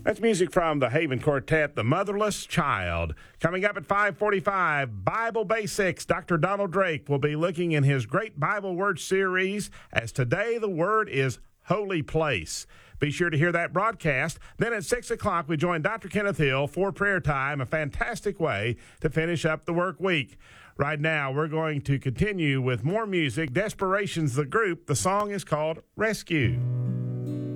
That's music from the Haven Quartet, The Motherless Child. Coming up at 5:45, Bible Basics. Dr. Donald Drake will be looking in his Great Bible Word series, as today the word is holy place. Be sure to hear that broadcast. Then at 6 o'clock, we join Dr. Kenneth Hill for prayer time, a fantastic way to finish up the work week. Right now, we're going to continue with more music. Desperation's the group. The song is called Rescue.